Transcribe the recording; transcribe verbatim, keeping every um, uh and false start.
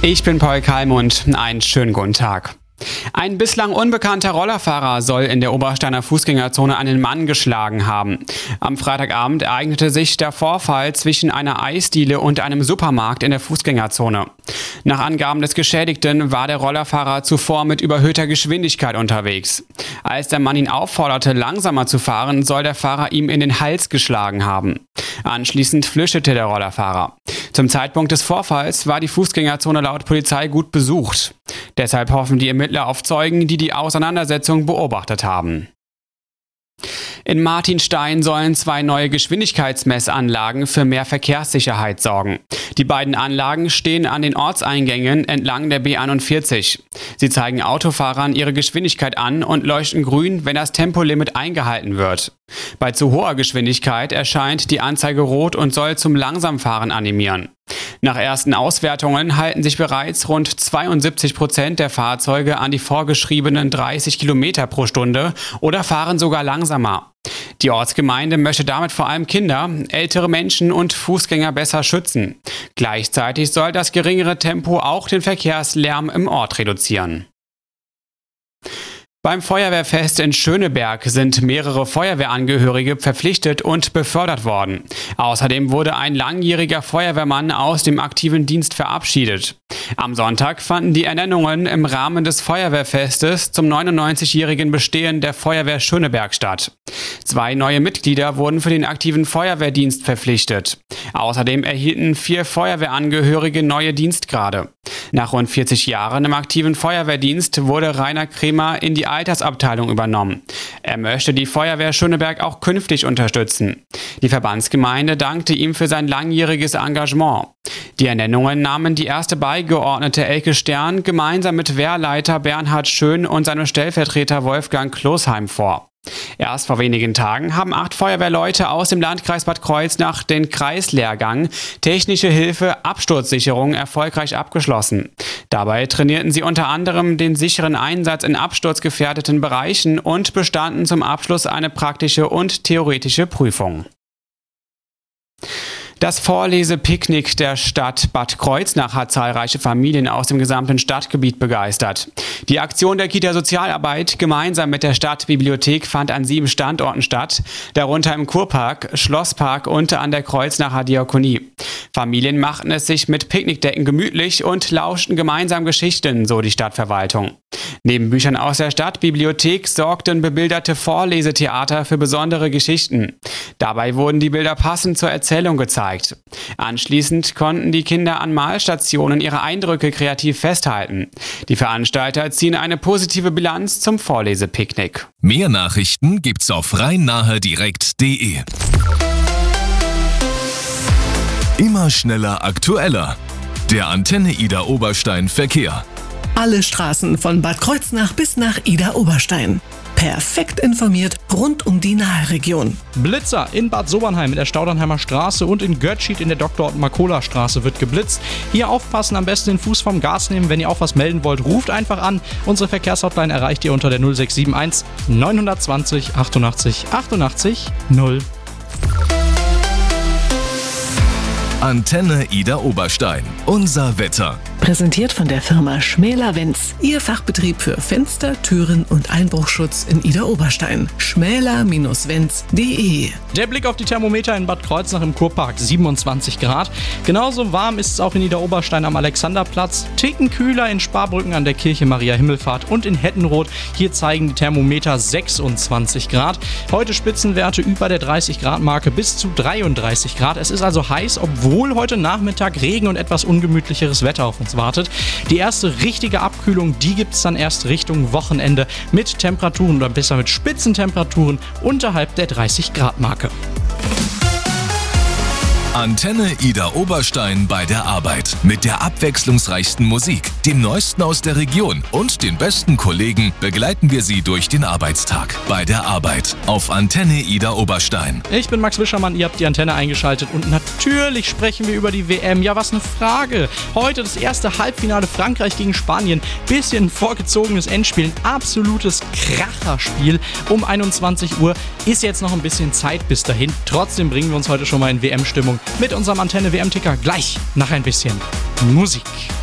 Ich bin Paul Kalmund. Einen schönen guten Tag. Ein bislang unbekannter Rollerfahrer soll in der Obersteiner Fußgängerzone einen Mann geschlagen haben. Am Freitagabend ereignete sich der Vorfall zwischen einer Eisdiele und einem Supermarkt in der Fußgängerzone. Nach Angaben des Geschädigten war der Rollerfahrer zuvor mit überhöhter Geschwindigkeit unterwegs. Als der Mann ihn aufforderte, langsamer zu fahren, soll der Fahrer ihm in den Hals geschlagen haben. Anschließend flüchtete der Rollerfahrer. Zum Zeitpunkt des Vorfalls war die Fußgängerzone laut Polizei gut besucht. Deshalb hoffen die Ermittler auf Zeugen, die die Auseinandersetzung beobachtet haben. In Martinstein sollen zwei neue Geschwindigkeitsmessanlagen für mehr Verkehrssicherheit sorgen. Die beiden Anlagen stehen an den Ortseingängen entlang der B einundvierzig. Sie zeigen Autofahrern ihre Geschwindigkeit an und leuchten grün, wenn das Tempolimit eingehalten wird. Bei zu hoher Geschwindigkeit erscheint die Anzeige rot und soll zum Langsamfahren animieren. Nach ersten Auswertungen halten sich bereits rund zweiundsiebzig Prozent der Fahrzeuge an die vorgeschriebenen dreißig Kilometer pro Stunde oder fahren sogar langsamer. Die Ortsgemeinde möchte damit vor allem Kinder, ältere Menschen und Fußgänger besser schützen. Gleichzeitig soll das geringere Tempo auch den Verkehrslärm im Ort reduzieren. Beim Feuerwehrfest in Schöneberg sind mehrere Feuerwehrangehörige verpflichtet und befördert worden. Außerdem wurde ein langjähriger Feuerwehrmann aus dem aktiven Dienst verabschiedet. Am Sonntag fanden die Ernennungen im Rahmen des Feuerwehrfestes zum neunundneunzigjährigen Bestehen der Feuerwehr Schöneberg statt. Zwei neue Mitglieder wurden für den aktiven Feuerwehrdienst verpflichtet. Außerdem erhielten vier Feuerwehrangehörige neue Dienstgrade. Nach rund vierzig Jahren im aktiven Feuerwehrdienst wurde Rainer Kremer in die Altersabteilung übernommen. Er möchte die Feuerwehr Schöneberg auch künftig unterstützen. Die Verbandsgemeinde dankte ihm für sein langjähriges Engagement. Die Ernennungen nahmen die erste Beigeordnete Elke Stern gemeinsam mit Wehrleiter Bernhard Schön und seinem Stellvertreter Wolfgang Klosheim vor. Erst vor wenigen Tagen haben acht Feuerwehrleute aus dem Landkreis Bad Kreuznach den Kreislehrgang Technische Hilfe Absturzsicherung erfolgreich abgeschlossen. Dabei trainierten sie unter anderem den sicheren Einsatz in absturzgefährdeten Bereichen und bestanden zum Abschluss eine praktische und theoretische Prüfung. Das Vorlesepicknick der Stadt Bad Kreuznach hat zahlreiche Familien aus dem gesamten Stadtgebiet begeistert. Die Aktion der Kita Sozialarbeit gemeinsam mit der Stadtbibliothek fand an sieben Standorten statt, darunter im Kurpark, Schlosspark und an der Kreuznacher Diakonie. Familien machten es sich mit Picknickdecken gemütlich und lauschten gemeinsam Geschichten, so die Stadtverwaltung. Neben Büchern aus der Stadtbibliothek sorgten bebilderte Vorlesetheater für besondere Geschichten. Dabei wurden die Bilder passend zur Erzählung gezeigt. Anschließend konnten die Kinder an Malstationen ihre Eindrücke kreativ festhalten. Die Veranstalter ziehen eine positive Bilanz zum Vorlesepicknick. Mehr Nachrichten gibt's auf rhein nahe direkt punkt de. Immer schneller, aktueller. Der Antenne Ida Oberstein Verkehr. Alle Straßen von Bad Kreuznach bis nach Ida Oberstein. Perfekt informiert rund um die Naheregion. Blitzer in Bad Sobernheim in der Staudernheimer Straße und in Götzschied in der Doktor Ottmar Kohler Straße wird geblitzt. Hier aufpassen, am besten den Fuß vom Gas nehmen. Wenn ihr auch was melden wollt, ruft einfach an. Unsere Verkehrshotline erreicht ihr unter der null sechs sieben eins neun zwei null achtundachtzig achtundachtzig null. Antenne Ida Oberstein. Unser Wetter. Präsentiert von der Firma Schmäler-Wenz. Ihr Fachbetrieb für Fenster, Türen und Einbruchschutz in Ida Oberstein. schmäler Wenz punkt de. Der Blick auf die Thermometer in Bad Kreuznach im Kurpark, siebenundzwanzig Grad. Genauso warm ist es auch in Ida Oberstein am Alexanderplatz. Ticken kühler in Sparbrücken an der Kirche Maria Himmelfahrt und in Hettenroth. Hier zeigen die Thermometer sechsundzwanzig Grad. Heute Spitzenwerte über der dreißig Grad Marke bis zu dreiunddreißig Grad. Es ist also heiß, obwohl heute Nachmittag Regen und etwas ungemütlicheres Wetter auf uns wartet. Die erste richtige Abkühlung, die gibt es dann erst Richtung Wochenende mit Temperaturen oder besser mit Spitzentemperaturen unterhalb der dreißig Grad Marke. Antenne Ida Oberstein bei der Arbeit. Mit der abwechslungsreichsten Musik, dem Neuesten aus der Region und den besten Kollegen begleiten wir Sie durch den Arbeitstag. Bei der Arbeit auf Antenne Ida Oberstein. Ich bin Max Wischermann, ihr habt die Antenne eingeschaltet und natürlich sprechen wir über die W M. Ja, was eine Frage. Heute das erste Halbfinale Frankreich gegen Spanien. Bisschen vorgezogenes Endspiel, ein absolutes Kracherspiel. Um einundzwanzig Uhr ist jetzt noch ein bisschen Zeit bis dahin. Trotzdem bringen wir uns heute schon mal in W M-Stimmung mit unserem Antenne-W M-Ticker gleich nach ein bisschen Musik.